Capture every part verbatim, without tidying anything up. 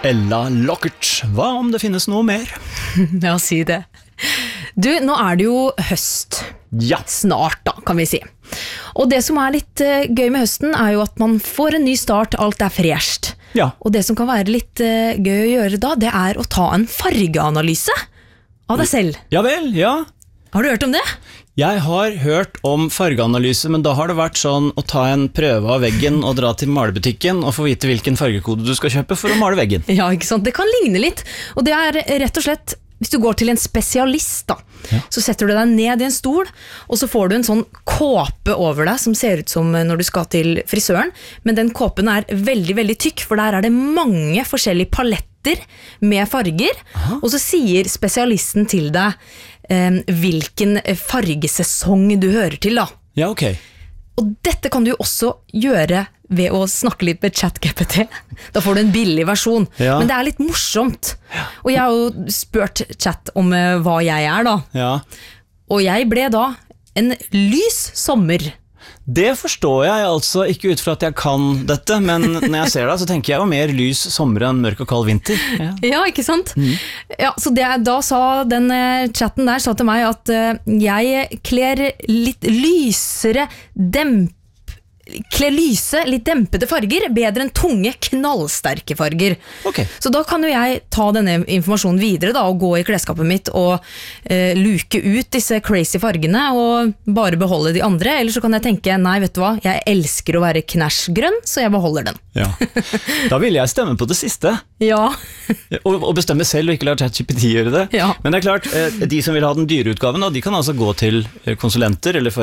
Ella Lockert, hva om det finnes noe mer? Ja, si det. Du, nå er det jo høst. Ja. Snart da, kan vi si. Og det som er litt uh, gøy med høsten er jo at man får en ny start, alt er fresht. Ja. Og det som kan være litt uh, gøy å gjøre da, det er å ta en fargeanalyse av deg selv. Ja vel, ja. Har du hørt om det? Jeg har hørt om fargeanalyse, men da har det vært sånn å ta en prøve av veggen og dra til malebutikken og få vite hvilken fargekode du skal kjøpe for å male veggen. Ja, ikke sant? Det kan ligne litt, og det er rett og slett, hvis du går til en spesialist da, ja. Så setter du deg ned i en stol, og så får du en sånn kåpe over deg som ser ut som når du skal til frisøren, men den kåpen er veldig, veldig tykk, for der er det mange forskjellige paletter med farger. Aha. Og så sier spesialisten til deg eh, hvilken fargesesong du hører til da. Ja, ok. Og dette kan du også gjøre ved å snakke litt med ChatGPT. Da får du en billig versjon. Ja. Men det er litt morsomt. Og jeg har jo spurt chat om uh, hva jeg er da. Ja. Og jeg ble da en lys sommer. Det forstår jeg altså, ikke ut fra at jeg kan dette, men når jeg ser det, så tenker jeg jo mer lys sommer enn mørk og kald vinter. Ja, ja ikke sant? Mm. Ja, så det, da sa den uh, chatten der sa til meg at uh, jeg kler litt lysere demp kler lyse, litt dempede farger bedre enn tunge, knallsterke farger. Okay. Så da kan jo jeg ta denne informasjonen videre da, og gå i klesskapet mitt og eh, luke ut disse crazy fargene og bare beholde de andre, eller så kan jeg tenke, nei vet du hva, jeg elsker å være knæsjgrønn, så jeg beholder den. Ja. Da vil jeg stemme på det siste. Ja. og, og bestemme selv og ikke la ChatGPT gjøre det. Ja. Men det er klart, de som vil ha den dyre utgaven, de kan altså gå til konsulenter eller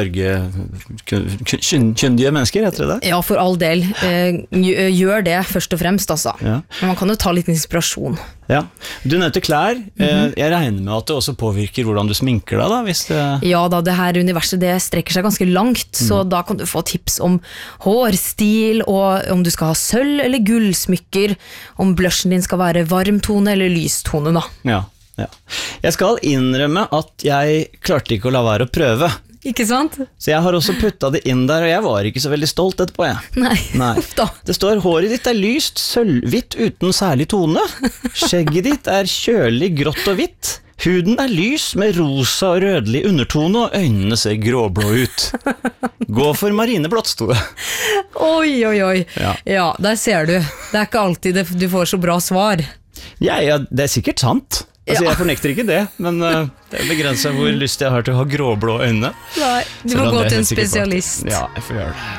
fargekyndige mennesker. Ja, for all del. Gjør det først og fremst, altså. Ja. Men man kan jo ta litt inspirasjon. Ja. Du nevnte klær. Mm-hmm. Jeg regner med at det også påvirker hvordan du sminker deg, da? Hvis det... Ja da, det her universet det strekker seg ganske langt, mm. så da kan du få tips om hårstil, og om du skal ha sølv eller gullsmykker, om blushen din skal være varmtone eller lystone, da. Ja, ja. Jeg skal innrømme at jeg klarte ikke å la være å prøve. Ikke sant? Så jeg har også puttet det inn der, og jeg var ikke så veldig stolt etterpå, jeg. Nei, Nei. Ofta. Det står, håret ditt er lyst, sølvhvitt uten særlig tone. Skjegget ditt er kjølig, grått og hvitt. Huden er lys med rosa og rødlig undertone, og øynene ser gråblå ut. Gå for marineblått, sto det. Oi, oi, oi. Ja. Ja, der ser du. Det er ikke alltid det, du får så bra svar. Ja, ja, det er sikkert sant. Altså, Ja. Jeg fornekter ikke det, men uh, det er begrenset hvor lyst jeg har til å ha gråblå øyne. Nei, du må gå til en spesialist. Ja, jeg får gjøre det.